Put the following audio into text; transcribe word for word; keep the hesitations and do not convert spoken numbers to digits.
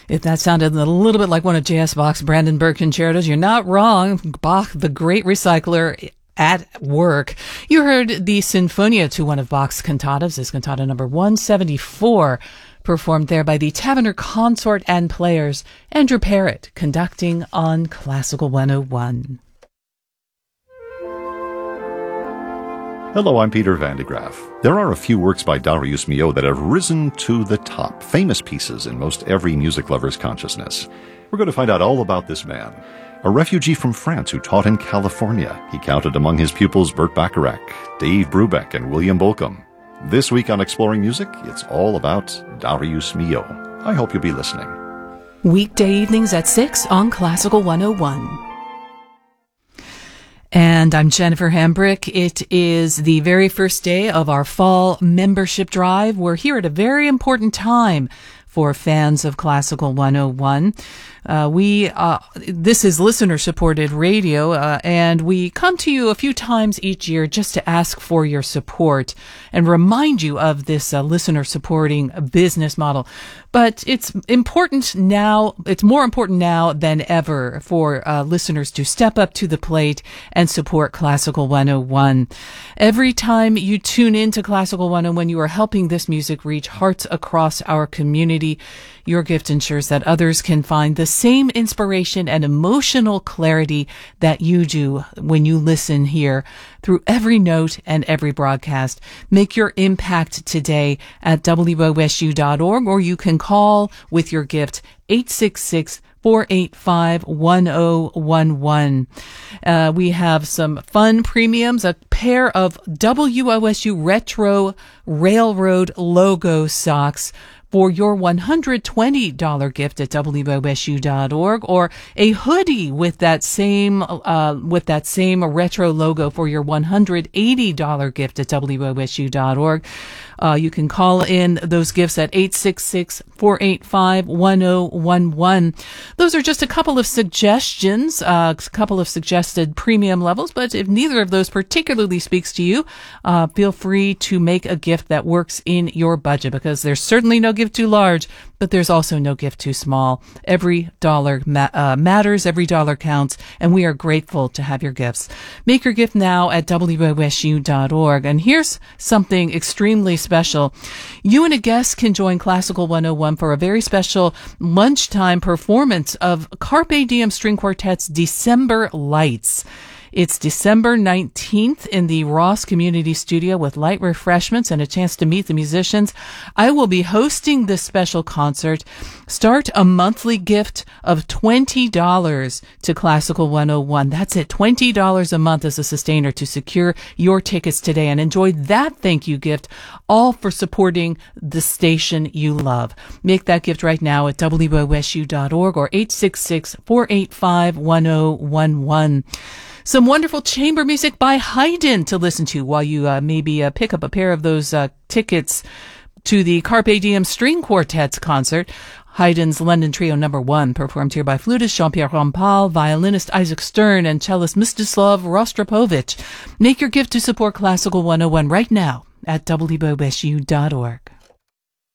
If that sounded a little bit like one of J S. Bach's Brandenburg concertos, you're not wrong. Bach, the great recycler, at work. You heard the Sinfonia to one of Bach's cantatas, his cantata number one seventy-four, performed there by the Taverner Consort and Players. Andrew Parrott conducting on Classical one oh one. Hello, I'm Peter Van de Graaf. There are a few works by Darius Milhaud that have risen to the top, famous pieces in most every music lover's consciousness. We're going to find out all about this man. A refugee from France who taught in California, he counted among his pupils Burt Bacharach, Dave Brubeck, and William Bolcom. This week on Exploring Music, it's all about Darius Milhaud. I hope you'll be listening. Weekday evenings at six on Classical one oh one. And I'm Jennifer Hambrick. It is the very first day of our fall membership drive. We're here at a very important time for fans of Classical one oh one. Uh, we, uh, this is listener-supported radio, uh, and we come to you a few times each year just to ask for your support and remind you of this uh, listener-supporting business model. But it's important now, it's more important now than ever for uh, listeners to step up to the plate and support Classical one oh one. Every time you tune in to Classical one oh one, you are helping this music reach hearts across our community. Your gift ensures that others can find the same inspiration and emotional clarity that you do when you listen here through every note and every broadcast. Make your impact today at W O S U dot org, or you can call with your gift eight six six, four eight five, one oh one one. Uh, we have some fun premiums, a pair of W O S U Retro Railroad logo socks for your one hundred twenty dollars gift at W O S U dot org, or a hoodie with that same uh, with that same retro logo for your one hundred eighty dollars gift at W O S U dot org. Uh, you can call in those gifts at eight six six, four eight five, one oh one one. Those are just a couple of suggestions, uh, a couple of suggested premium levels, but if neither of those particularly speaks to you, uh, feel free to make a gift that works in your budget, because there's certainly no gift too large, but there's also no gift too small. Every dollar ma- uh, matters, every dollar counts, and we are grateful to have your gifts. Make your gift now at W O S U dot org. And here's something extremely special. You and a guest can join Classical one oh one for a very special lunchtime performance of Carpe Diem String Quartet's December Lights. It's December nineteenth in the Ross Community Studio with light refreshments and a chance to meet the musicians. I will be hosting this special concert. Start a monthly gift of twenty dollars to Classical one oh one. That's it, twenty dollars a month as a sustainer to secure your tickets today, and enjoy that thank you gift, all for supporting the station you love. Make that gift right now at W O S U dot org or eight six six, four eight five, one oh one one. Some wonderful chamber music by Haydn to listen to while you uh, maybe uh, pick up a pair of those uh, tickets to the Carpe Diem String Quartet's concert. Haydn's London Trio Number One, performed here by flutist Jean-Pierre Rampal, violinist Isaac Stern, and cellist Mstislav Rostropovich. Make your gift to support Classical one oh one right now at W O S U dot org.